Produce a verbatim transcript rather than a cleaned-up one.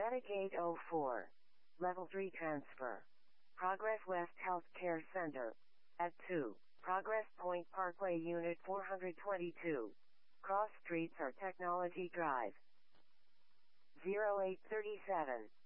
Medicaid oh four. Level three transfer. Progress West Healthcare Center. At two. Progress Point Parkway Unit four twenty-two. Cross Streets or Technology Drive. zero eight three seven.